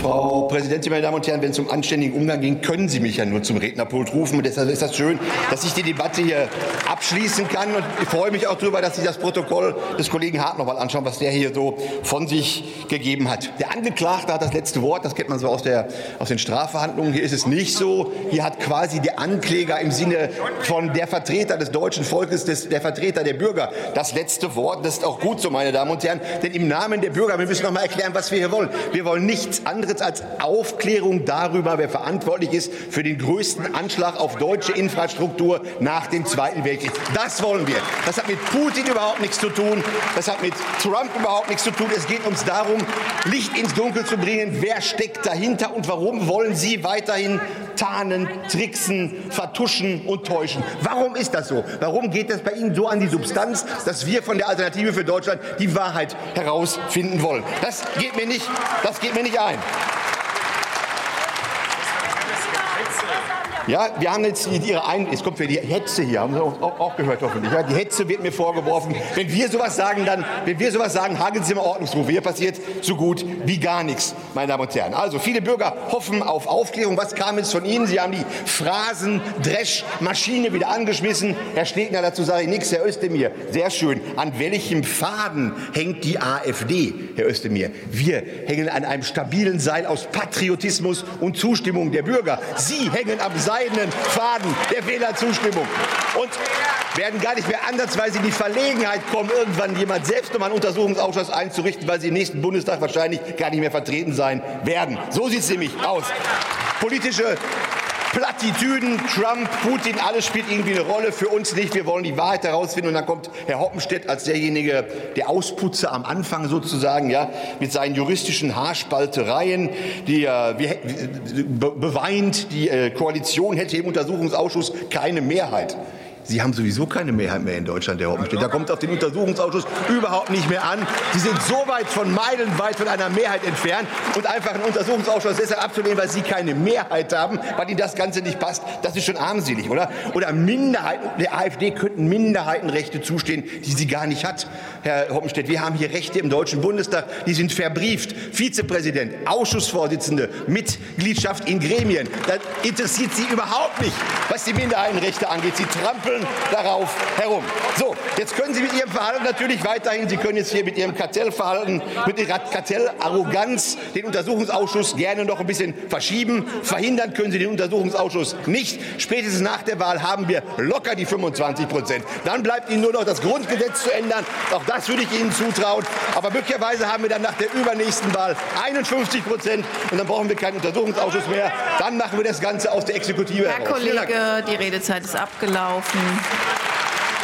Frau Präsidentin, meine Damen und Herren, wenn es um anständigen Umgang ging, können Sie mich ja nur zum Rednerpult rufen. Und deshalb ist das schön, dass ich die Debatte hier abschließen kann. Und ich freue mich auch darüber, dass Sie das Protokoll des Kollegen Hart noch mal anschauen, was der hier so von sich gegeben hat. Der Angeklagte hat das letzte Wort. Das kennt man so aus den Strafverhandlungen. Hier ist es nicht so. Hier hat quasi der Ankläger im Sinne von der Vertreter des deutschen Volkes, der Vertreter der Bürger, das letzte Wort. Das ist auch gut so, meine Damen und Herren. Denn im Namen der Bürger, wir müssen noch mal erklären, was wir hier wollen. Wir wollen nichts anderes als Aufklärung darüber, wer verantwortlich ist für den größten Anschlag auf deutsche Infrastruktur nach dem Zweiten Weltkrieg. Das wollen wir. Das hat mit Putin überhaupt nichts zu tun. Das hat mit Trump überhaupt nichts zu tun. Es geht uns darum, Licht ins Dunkel zu bringen. Wer steckt dahinter und warum wollen Sie weiterhin tarnen, tricksen, vertuschen und täuschen? Warum ist das so? Warum geht das bei Ihnen so an die Substanz, dass wir von der Alternative für Deutschland die Wahrheit herausfinden wollen? Das geht mir nicht ein. Ja, wir haben jetzt es kommt für die Hetze hier, haben Sie auch gehört hoffentlich. Ja, die Hetze wird mir vorgeworfen. Wenn wir sowas sagen, hageln Sie mal Ordnungsrufe. Hier passiert so gut wie gar nichts, meine Damen und Herren. Also viele Bürger hoffen auf Aufklärung. Was kam jetzt von Ihnen? Sie haben die Phrasen-Dresch-Maschine wieder angeschmissen. Herr Stegner, dazu sage ich nichts. Herr Özdemir, sehr schön. An welchem Faden hängt die AfD, Herr Özdemir? Wir hängen an einem stabilen Seil aus Patriotismus und Zustimmung der Bürger. Sie hängen am seidenen Faden der Wählerzustimmung und werden gar nicht mehr ansatzweise in die Verlegenheit kommen, irgendwann jemand selbst noch mal einen Untersuchungsausschuss einzurichten, weil sie im nächsten Bundestag wahrscheinlich gar nicht mehr vertreten sein werden. So sieht es nämlich aus. Politische Plattitüden, Trump, Putin, alles spielt irgendwie eine Rolle, für uns nicht. Wir wollen die Wahrheit herausfinden. Und dann kommt Herr Hoppenstedt als derjenige, der Ausputzer am Anfang sozusagen, ja, mit seinen juristischen Haarspaltereien, die beweint, die Koalition hätte im Untersuchungsausschuss keine Mehrheit. Sie haben sowieso keine Mehrheit mehr in Deutschland, Herr Hoppenstedt. Da kommt auf den Untersuchungsausschuss überhaupt nicht mehr an. Sie sind so weit meilenweit von einer Mehrheit entfernt. Und einfach einen Untersuchungsausschuss deshalb abzulehnen, weil Sie keine Mehrheit haben, weil Ihnen das Ganze nicht passt, das ist schon armselig, oder? Oder Minderheiten, der AfD könnten Minderheitenrechte zustehen, die sie gar nicht hat, Herr Hoppenstedt. Wir haben hier Rechte im Deutschen Bundestag, die sind verbrieft. Vizepräsident, Ausschussvorsitzende, Mitgliedschaft in Gremien. Das interessiert Sie überhaupt nicht, was die Minderheitenrechte angeht. Sie trampeln darauf herum. So, jetzt können Sie mit Ihrem Verhalten natürlich weiterhin, Sie können jetzt hier mit Ihrem Kartellverhalten, mit Ihrer Kartellarroganz den Untersuchungsausschuss gerne noch ein bisschen verschieben. Verhindern können Sie den Untersuchungsausschuss nicht. Spätestens nach der Wahl haben wir locker die 25%. Dann bleibt Ihnen nur noch das Grundgesetz zu ändern. Auch das würde ich Ihnen zutrauen. Aber möglicherweise haben wir dann nach der übernächsten Wahl 51% und dann brauchen wir keinen Untersuchungsausschuss mehr. Dann machen wir das Ganze aus der Exekutive heraus. Herr Kollege, die Redezeit ist abgelaufen.